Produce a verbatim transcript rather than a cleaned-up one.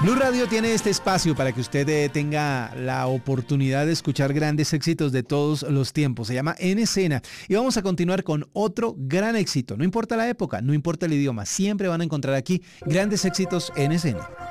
Blue Radio tiene este espacio para que usted eh, tenga la oportunidad de escuchar grandes éxitos de todos los tiempos. Se llama En Escena y vamos a continuar con otro gran éxito. No importa la época, no importa el idioma, siempre van a encontrar aquí grandes éxitos en escena.